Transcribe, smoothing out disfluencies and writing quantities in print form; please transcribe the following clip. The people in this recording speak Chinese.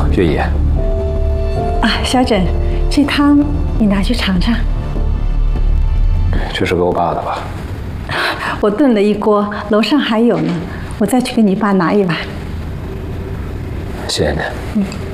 月姨。 啊，小枕，这汤你拿去尝尝。 这是给我爸的吧？ 我炖了一锅，楼上还有呢，我再去给你爸拿一碗。 谢谢您。